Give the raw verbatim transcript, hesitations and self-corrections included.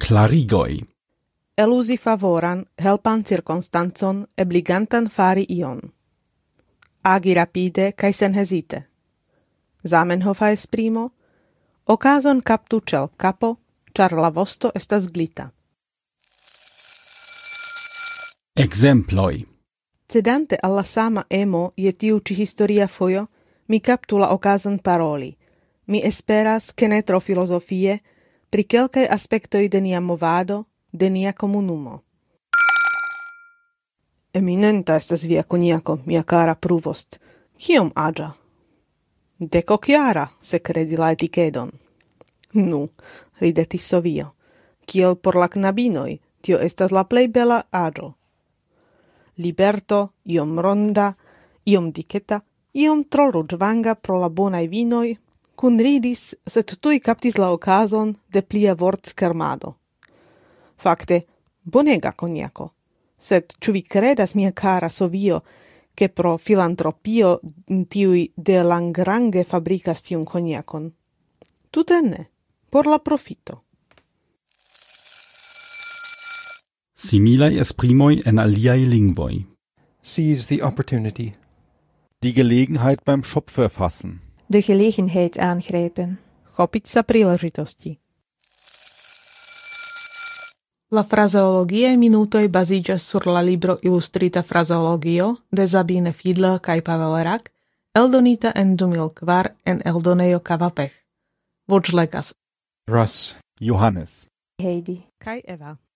Clarigoi. Elusi favoran, helpan circonstanzon, ebligantan fari ion. Agi rapide, cae sen hesite. Zamenhofa esprimo, occasion captu cel capo, char la vosto estas glita. Exemploi. Cedante alla sama emo je tiu ci historia foio, mi captu la occasion paroli. Mi esperas che ne tro filosofie, pri quelcae aspectoi de nia movado, de nia comunumo. Eminenta estas via coniaco, mia cara pruvost. Kiom agia? Deco chiara, se credi la etichedon. Nu, ridetis Sovio. Kiel por la knabinoi, tio estas la plei bela agio. Liberto, iom ronda, iom diceta, iom tro ruĝvanga pro la bonai vinoi, cun ridis, sed tui captis la occasion de plia vort schermado. Facte, bonega coniaco, sed ciu vi credas, mia cara Sovio, che pro filantropio tiui de Langrange fabricas tiun coniacon? Tute ne, por la profito. Similai esprimoi en aliai lingvoi. Seize the opportunity. Die Gelegenheit beim Schopf erfassen. De gelegenheid aangrijpen. Chopiť sa príležitosti. La fraseologiae minutoi baziĝas sur la libro Illustrita fraseologio de Sabine Fiedler kaj Pavel Rak, eldonita en du mil kvar en eldonejo Kavapech. Voĉlegas Russ, Johannes. Heidi. kaj Eva.